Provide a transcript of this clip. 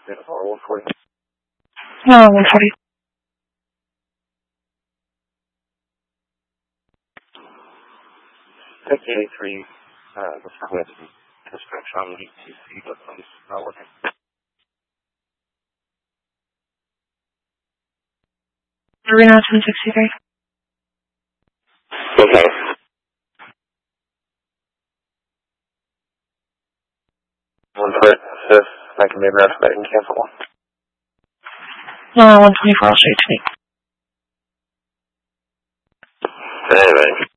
140. 140. Take 83, the frequency dispatch on ETC, but it's not working. Arena 1063. Okay. One foot, assist, I can maybe after that and cancel one. 124, I'll show you to me. Anything.